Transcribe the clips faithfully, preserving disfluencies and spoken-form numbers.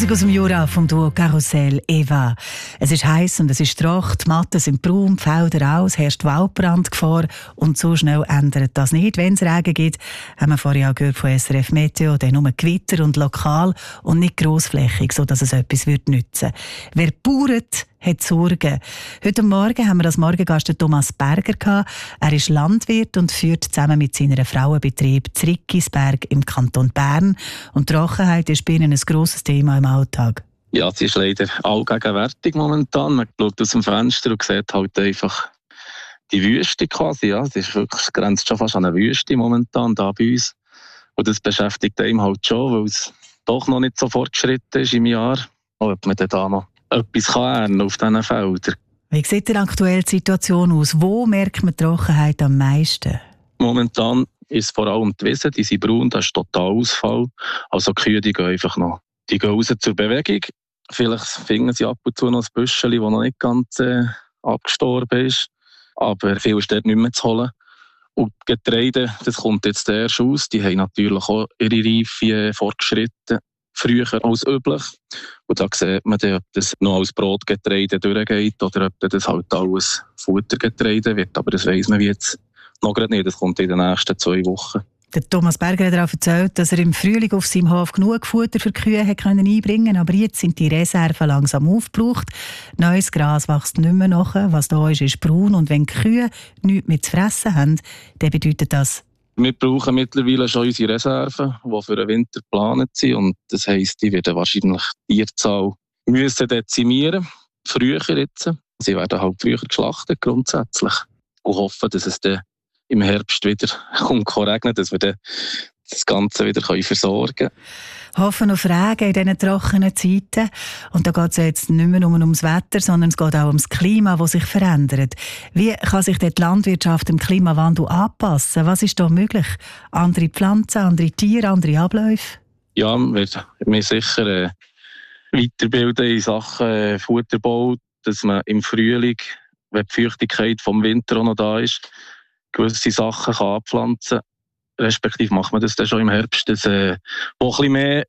Musik aus dem Jura vom Duo Karussell Eva. Es ist heiß und es ist trocken, die Matten sind braun, die Felder aus, herrscht Waldbrandgefahr und so schnell ändert das nicht. Wenn es Regen gibt, haben wir vorhin auch gehört von S R F Meteo, dann nur Gewitter und lokal und nicht grossflächig, sodass es etwas nützen würde. Wer bauert, hat Sorgen. Heute Morgen haben wir als Morgengast Thomas Berger gehabt. Er ist Landwirt und führt zusammen mit seiner Frau einen Betrieb Zrickisberg im Kanton Bern. Und Trockenheit ist bei ihnen ein grosses Thema im Alltag. Ja, sie ist leider allgegenwärtig momentan. Man schaut aus dem Fenster und sieht halt einfach die Wüste quasi. Ja, es ist wirklich, es grenzt schon fast an eine Wüste momentan da bei uns. Und das beschäftigt einem halt schon, weil es doch noch nicht so fortgeschritten ist im Jahr. Ob man da noch etwas kann auf diesen Feldern. Wie sieht die aktuelle Situation aus? Wo merkt man die Trockenheit am meisten? Momentan ist es vor allem die Wiesen, die sind braun, das ist total Ausfall. Also die Kühe die gehen einfach noch die gehen raus zur Bewegung. Vielleicht finden sie ab und zu noch ein Büschel, das noch nicht ganz äh, abgestorben ist. Aber viel ist dort nicht mehr zu holen. Und die Getreide, das kommt jetzt erst aus, die haben natürlich auch ihre Reife äh, fortgeschritten. Früher als üblich. Und da sieht man dann, ob das noch als Brotgetreide durchgeht oder ob das halt alles Futtergetreide wird. Aber das weiss man jetzt noch gerade nicht. Das kommt in den nächsten zwei Wochen. Der Thomas Berger hat auch erzählt, dass er im Frühling auf seinem Hof genug Futter für die Kühe hat einbringen konnte. Aber jetzt sind die Reserven langsam aufgebraucht. Neues Gras wächst nicht mehr nach. Was da ist, ist braun. Und wenn die Kühe nichts mehr zu fressen haben, dann bedeutet das, wir brauchen mittlerweile schon unsere Reserven, die für den Winter geplant sind. Und das heisst, die werden wahrscheinlich die Tierzahl müssen dezimieren. Früher jetzt. Sie werden halt früher geschlachtet grundsätzlich. Und hoffen, dass es dann im Herbst wieder kommt, regnet, dass wir dann das Ganze wieder versorgen können. Hoffen auf Regen in diesen trockenen Zeiten. Und da geht es jetzt nicht mehr nur ums Wetter, sondern es geht auch ums Klima, das sich verändert. Wie kann sich die Landwirtschaft dem Klimawandel anpassen? Was ist da möglich? Andere Pflanzen, andere Tiere, andere Abläufe? Ja, wir wir sicher äh, weiterbilden in Sachen äh, Futterbau, dass man im Frühling, wenn die Feuchtigkeit vom Winter auch noch da ist, gewisse Sachen kann anpflanzen kann. Respektive macht man das dann schon im Herbst, dass äh, wo ein bisschen mehr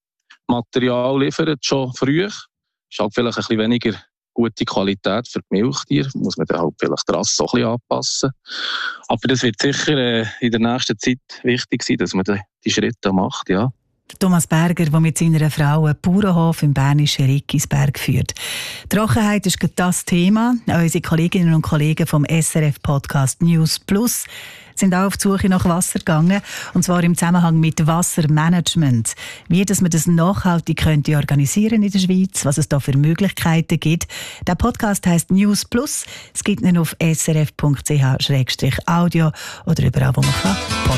Material liefert, schon früh. Ist halt vielleicht ein bisschen weniger gute Qualität für die Milchtiere. Muss man dann halt vielleicht die Rasse auch ein bisschen anpassen. Aber das wird sicher äh, in der nächsten Zeit wichtig sein, dass man die Schritte macht, ja. Thomas Berger, der mit seiner Frau einen Bauernhof im bernischen Rickisberg führt. Trockenheit ist das Thema. Unsere Kolleginnen und Kollegen vom S R F-Podcast News Plus sind auch auf die Suche nach Wasser gegangen, und zwar im Zusammenhang mit Wassermanagement. Wie dass man das nachhaltig könnte organisieren in der Schweiz, was es da für Möglichkeiten gibt. Der Podcast heisst News Plus. Es gibt ihn auf s r f punkt c h slash audio oder überall, wo man kann.